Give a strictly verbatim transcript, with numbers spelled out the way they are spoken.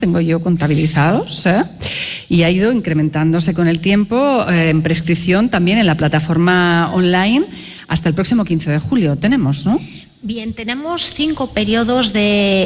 tengo yo contabilizados, ¿eh? Y ha ido incrementándose con el tiempo eh, en prescripción también en la plataforma online hasta el próximo quince de julio. Tenemos, ¿no? Bien, tenemos cinco periodos de